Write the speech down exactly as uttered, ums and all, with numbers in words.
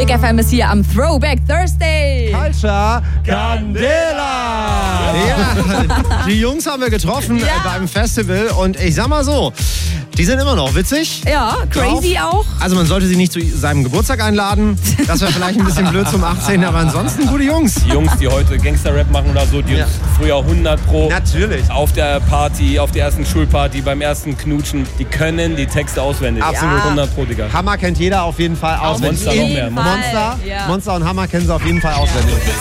Big F M ist hier am Throwback Thursday. Culture Candela. Ja, die Jungs haben wir getroffen Ja. äh, beim Festival und ich sag mal so, die sind immer noch witzig. Ja, crazy Drauf. auch. Also man sollte sie nicht zu seinem Geburtstag einladen. Das wäre vielleicht ein bisschen blöd zum achtzehnten aber ansonsten gute Jungs. Die Jungs, die heute Gangster-Rap machen oder so, die Ja. uns früher hundert Pro Natürlich. auf der Party, auf der ersten Schulparty, beim ersten Knutschen, die können die Texte auswendig. Absolut. hundert Pro, Digga. Hammer kennt jeder auf jeden Fall auswendig. Monster noch mehr. Monster, Ja. Monster und Hammer kennen sie auf jeden Fall auswendig.